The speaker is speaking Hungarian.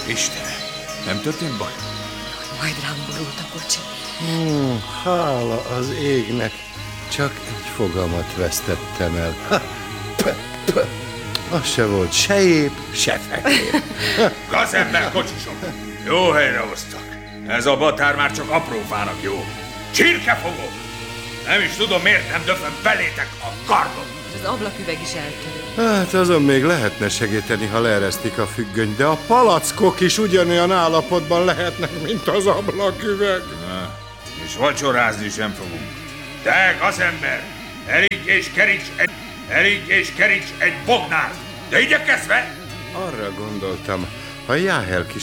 Istenem, nem történt baj? Majd rám borult a kocsi. Hála az égnek, csak egy fogamat vesztettem el. Az se volt se épp, se fekér. Gazember kocsisok! Jó helyre hoztak. Ez a batár már csak apró fának jó. Csirkefogó! Nem is tudom, miért nem döföm belétek a kardot. Az ablaküveg is eltörő. Hát azon még lehetne segíteni, ha leeresztik a függönyt, de a palackok is ugyanolyan állapotban lehetnek, mint az ablaküveg. És vacsorázni sem fogunk. Te, gazember! Erígy és keríts egy bognárt! De igyekezve! Arra gondoltam, ha Jáhel kis